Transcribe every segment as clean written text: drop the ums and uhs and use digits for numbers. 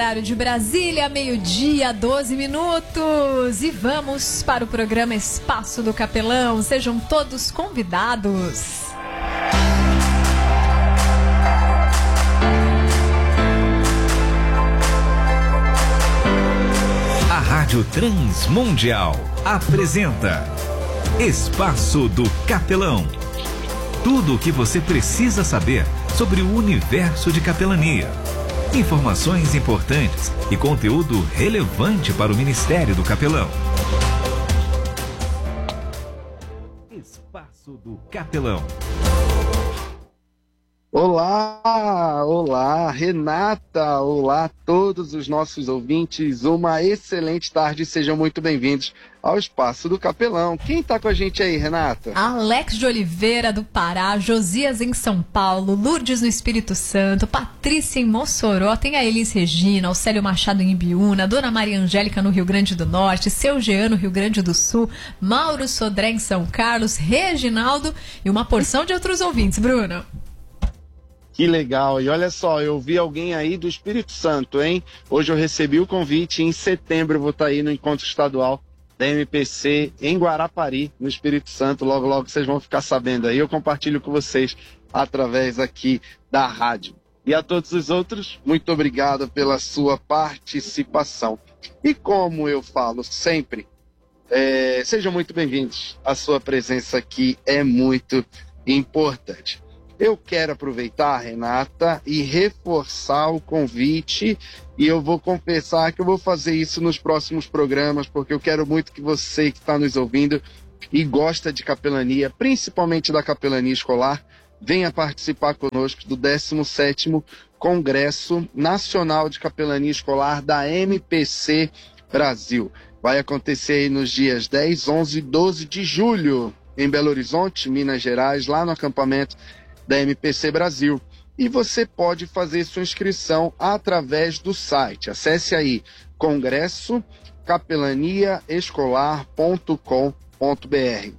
horário de Brasília, meio-dia, 12 minutos. E vamos para o programa Espaço do Capelão. Sejam todos convidados. A Rádio Transmundial apresenta Espaço do Capelão. Tudo o que você precisa saber sobre o universo de capelania. Informações importantes e conteúdo relevante para o Ministério do Capelão. Espaço do Capelão. Olá, Renata, olá a todos os nossos ouvintes, uma excelente tarde, sejam muito bem-vindos ao Espaço do Capelão. Quem tá com a gente aí, Renata? Alex de Oliveira, do Pará, Josias em São Paulo, Lourdes no Espírito Santo, Patrícia em Mossoró, tem a Elis Regina, o Célio Machado em Ibiúna, Dona Maria Angélica no Rio Grande do Norte, Seu Jean no Rio Grande do Sul, Mauro Sodré em São Carlos, Reginaldo e uma porção de outros ouvintes, Bruno. Que legal, e olha só, eu vi alguém aí do Espírito Santo, hein? Hoje eu recebi o convite, em setembro eu vou estar aí no encontro estadual da MPC em Guarapari, no Espírito Santo, logo vocês vão ficar sabendo aí, eu compartilho com vocês através aqui da rádio. E a todos os outros, muito obrigado pela sua participação. E como eu falo sempre, sejam muito bem-vindos, a sua presença aqui é muito importante. Eu quero aproveitar, Renata, e reforçar o convite, e eu vou confessar que eu vou fazer isso nos próximos programas, porque eu quero muito que você que está nos ouvindo e gosta de capelania, principalmente da capelania escolar, venha participar conosco do 17º Congresso Nacional de Capelania Escolar da MPC Brasil. Vai acontecer aí nos dias 10, 11 e 12 de julho, em Belo Horizonte, Minas Gerais, lá no acampamento da MPC Brasil. E você pode fazer sua inscrição através do site. Acesse aí congressocapelaniaescolar.com.br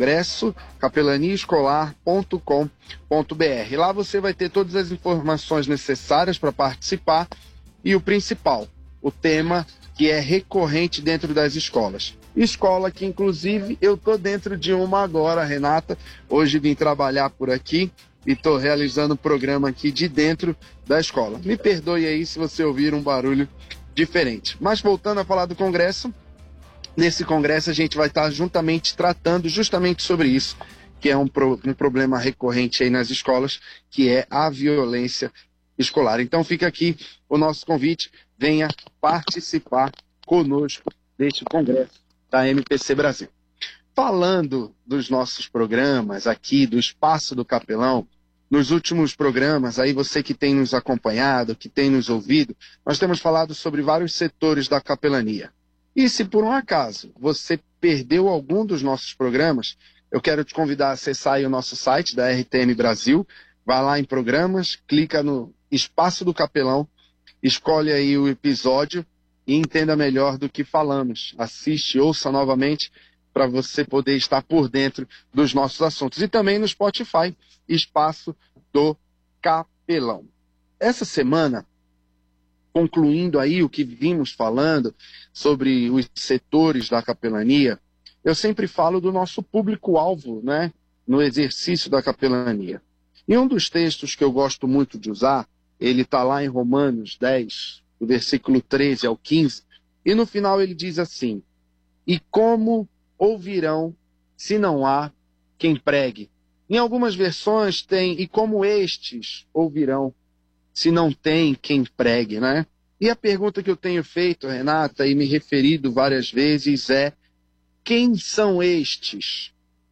congressocapelaniaescolar.com.br. Lá você vai ter todas as informações necessárias para participar e o principal, o tema que é recorrente dentro das escolas. Escola que, inclusive, eu tô dentro de uma agora, Renata. Hoje vim trabalhar por aqui e estou realizando um programa aqui de dentro da escola. Me perdoe aí se você ouvir um barulho diferente. Mas voltando a falar do congresso, nesse congresso a gente vai estar juntamente tratando justamente sobre isso, que é um problema recorrente aí nas escolas, que é a violência escolar. Então fica aqui o nosso convite, venha participar conosco deste congresso da MPC Brasil. Falando dos nossos programas aqui, do Espaço do Capelão, nos últimos programas, aí você que tem nos acompanhado, que tem nos ouvido, nós temos falado sobre vários setores da capelania. E se por um acaso você perdeu algum dos nossos programas, eu quero te convidar a acessar aí o nosso site da RTM Brasil, vai lá em programas, clica no Espaço do Capelão, escolhe aí o episódio e entenda melhor do que falamos. Assiste, ouça novamente, para você poder estar por dentro dos nossos assuntos. E também no Spotify, Espaço do Capelão. Essa semana, concluindo aí o que vimos falando sobre os setores da capelania, eu sempre falo do nosso público-alvo, né, no exercício da capelania. E um dos textos que eu gosto muito de usar, ele está lá em Romanos 10, do versículo 13 ao 15, e no final ele diz assim: e como ouvirão se não há quem pregue? Em algumas versões tem, e como estes ouvirão se não tem quem pregue, né? E a pergunta que eu tenho feito, Renata, e me referido várias vezes é: quem são estes?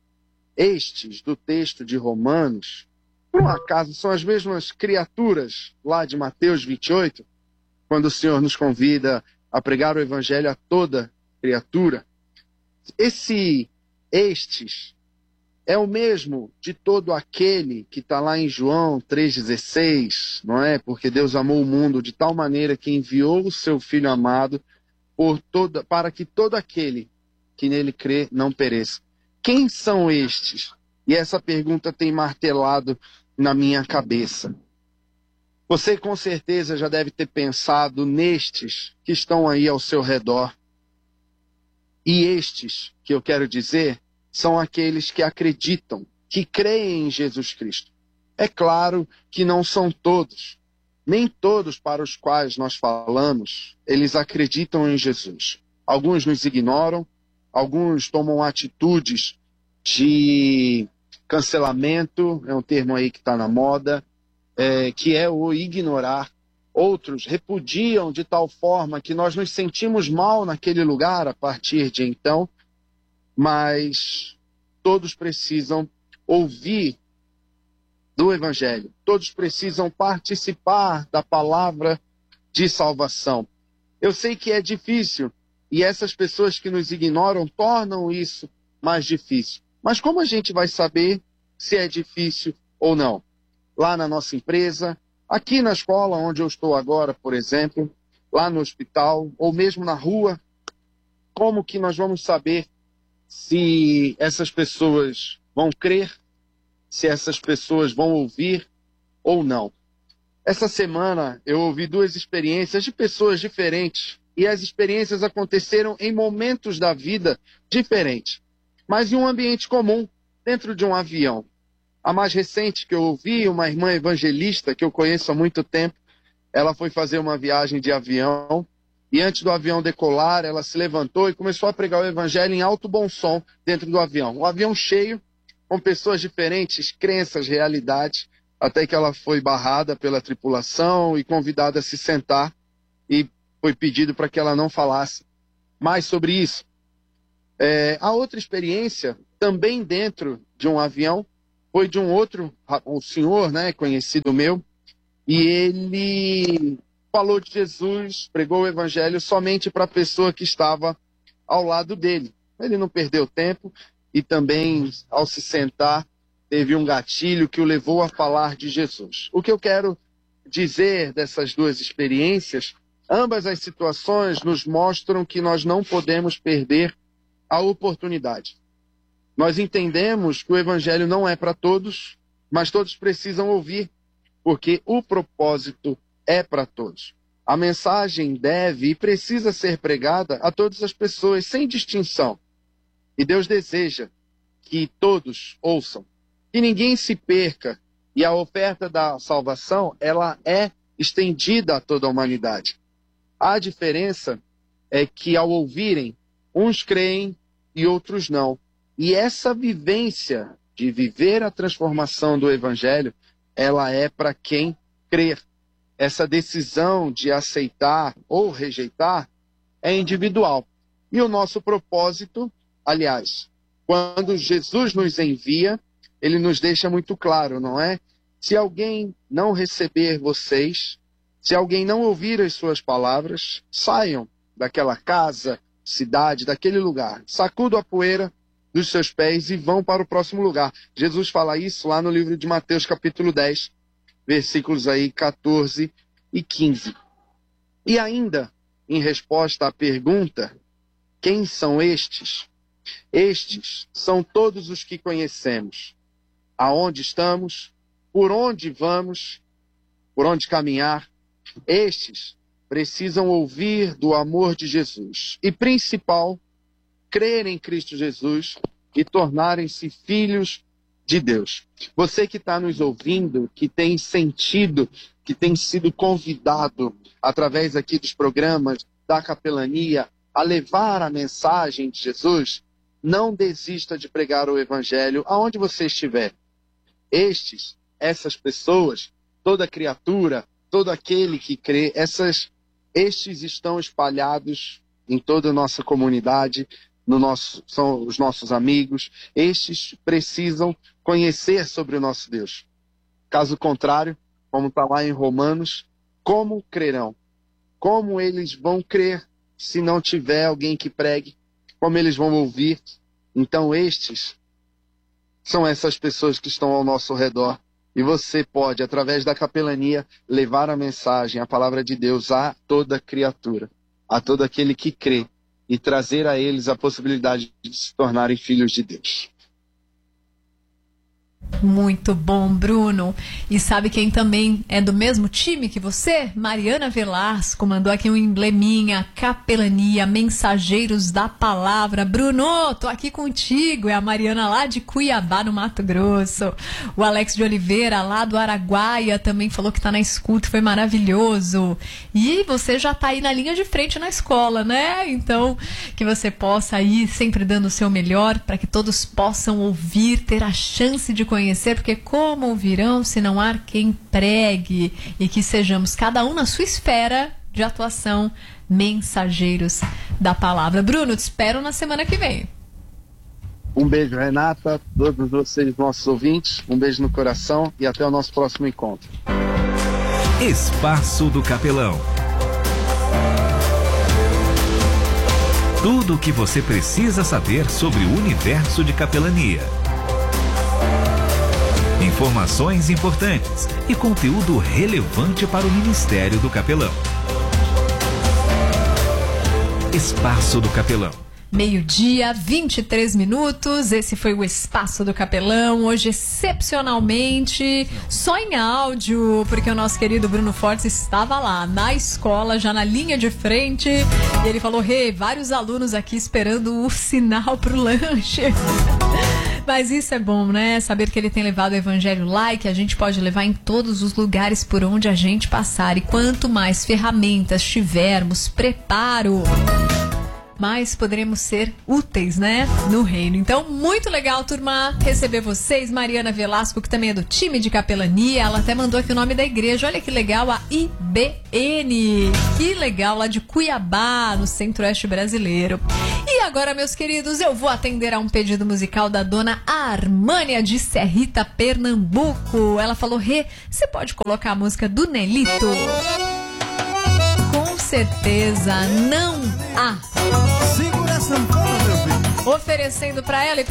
Estes do texto de Romanos, por um acaso, são as mesmas criaturas lá de Mateus 28, quando o Senhor nos convida a pregar o evangelho a toda criatura? Estes é o mesmo de todo aquele que está lá em João 3,16, não é? Porque Deus amou o mundo de tal maneira que enviou o seu Filho amado para que todo aquele que nele crê não pereça. Quem são estes? E essa pergunta tem martelado na minha cabeça. Você com certeza já deve ter pensado nestes que estão aí ao seu redor. E estes, que eu quero dizer, são aqueles que acreditam, que creem em Jesus Cristo. É claro que não são todos. Nem todos para os quais nós falamos, eles acreditam em Jesus. Alguns nos ignoram, alguns tomam atitudes de cancelamento, é um termo aí que está na moda, que é o ignorar. Outros repudiam de tal forma que nós nos sentimos mal naquele lugar a partir de então, mas todos precisam ouvir do Evangelho, todos precisam participar da palavra de salvação. Eu sei que é difícil, e essas pessoas que nos ignoram tornam isso mais difícil. Mas como a gente vai saber se é difícil ou não? Lá na nossa empresa, aqui na escola onde eu estou agora, por exemplo, lá no hospital, ou mesmo na rua, como que nós vamos saber se essas pessoas vão crer, se essas pessoas vão ouvir ou não? Essa semana eu ouvi 2 experiências de pessoas diferentes, e as experiências aconteceram em momentos da vida diferentes, mas em um ambiente comum, dentro de um avião. A mais recente que eu ouvi, uma irmã evangelista que eu conheço há muito tempo, ela foi fazer uma viagem de avião, e antes do avião decolar, ela se levantou e começou a pregar o evangelho em alto bom som dentro do avião. Um avião cheio, com pessoas diferentes, crenças, realidades, até que ela foi barrada pela tripulação e convidada a se sentar, e foi pedido para que ela não falasse mais sobre isso. A outra experiência, também dentro de um avião, foi de um senhor, conhecido meu, e ele falou de Jesus, pregou o evangelho somente para a pessoa que estava ao lado dele. Ele não perdeu tempo e também, ao se sentar, teve um gatilho que o levou a falar de Jesus. O que eu quero dizer dessas 2 experiências, ambas as situações nos mostram que nós não podemos perder a oportunidade. Nós entendemos que o evangelho não é para todos, mas todos precisam ouvir, porque o propósito é para todos. A mensagem deve e precisa ser pregada a todas as pessoas, sem distinção. E Deus deseja que todos ouçam, que ninguém se perca, e a oferta da salvação, ela é estendida a toda a humanidade. A diferença é que, ao ouvirem, uns creem e outros não. E essa vivência de viver a transformação do evangelho, ela é para quem crer. Essa decisão de aceitar ou rejeitar é individual. E o nosso propósito, aliás, quando Jesus nos envia, ele nos deixa muito claro, não é? Se alguém não receber vocês, se alguém não ouvir as suas palavras, saiam daquela casa, cidade, daquele lugar. Sacudam a poeira dos seus pés e vão para o próximo lugar. Jesus fala isso lá no livro de Mateus, capítulo 10, versículos aí 14 e 15. E ainda, em resposta à pergunta, quem são estes? Estes são todos os que conhecemos. Aonde estamos, por onde vamos, por onde caminhar. Estes precisam ouvir do amor de Jesus. E principal, crer em Cristo Jesus e tornarem-se filhos de Deus. Você que está nos ouvindo, que tem sentido, que tem sido convidado através aqui dos programas da capelania a levar a mensagem de Jesus, não desista de pregar o evangelho aonde você estiver. Essas pessoas, toda criatura, todo aquele que crê, estes estão espalhados em toda a nossa comunidade, são os nossos amigos. Estes precisam conhecer sobre o nosso Deus. Caso contrário, como está lá em Romanos, como crerão? Como eles vão crer se não tiver alguém que pregue? Como eles vão ouvir? Então estes são essas pessoas que estão ao nosso redor. E você pode, através da capelania, levar a mensagem, a palavra de Deus a toda criatura, a todo aquele que crê, e trazer a eles a possibilidade de se tornarem filhos de Deus. Muito bom, Bruno. E sabe quem também é do mesmo time que você? Mariana Velasco mandou aqui um embleminha, Capelania, Mensageiros da Palavra. Bruno, tô aqui contigo. É a Mariana lá de Cuiabá, no Mato Grosso. O Alex de Oliveira, lá do Araguaia, também falou que tá na escuta, foi maravilhoso. E você já tá aí na linha de frente na escola, né? Então, que você possa ir sempre dando o seu melhor para que todos possam ouvir, ter a chance de conhecer, porque como ouvirão se não há quem pregue, e que sejamos cada um na sua esfera de atuação mensageiros da palavra. Bruno, te espero na semana que vem. Um beijo, Renata, todos vocês, nossos ouvintes, um beijo no coração e até o nosso próximo encontro. Espaço do Capelão. Tudo o que você precisa saber sobre o universo de capelania. Informações importantes e conteúdo relevante para o Ministério do Capelão. Espaço do Capelão. 12h, 23 minutos. Esse foi o Espaço do Capelão. Hoje, excepcionalmente, só em áudio, porque o nosso querido Bruno Fortes estava lá na escola, já na linha de frente. E ele falou: vários alunos aqui esperando o sinal pro lanche. Mas isso é bom, né? Saber que ele tem levado o evangelho lá e que a gente pode levar em todos os lugares por onde a gente passar. E quanto mais ferramentas tivermos, preparo, mais poderemos ser úteis, né, no reino. Então, muito legal, turma, receber vocês. Mariana Velasco, que também é do time de capelania, ela até mandou aqui o nome da igreja. Olha que legal, a IBN. Que legal, lá de Cuiabá, no centro-oeste brasileiro. E agora, meus queridos, eu vou atender a um pedido musical da dona Armânia de Serrita, Pernambuco. Ela falou: você pode colocar a música do Nelito? Com certeza, não há. Segura a sanfona, meu filho. Oferecendo pra ela e pra